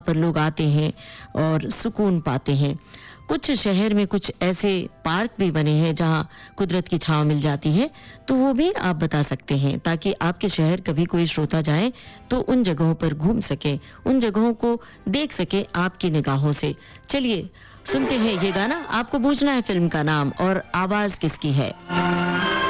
पर लोग आते हैं और सुकून पाते हैं। कुछ शहर में कुछ ऐसे पार्क भी बने हैं जहाँ कुदरत की छांव मिल जाती है, तो वो भी आप बता सकते हैं ताकि आपके शहर कभी कोई श्रोता जाए तो उन जगहों पर घूम सके, उन जगहों को देख सके आपकी निगाहों से। चलिए सुनते हैं ये गाना। आपको पूछना है फिल्म का नाम और आवाज किसकी है।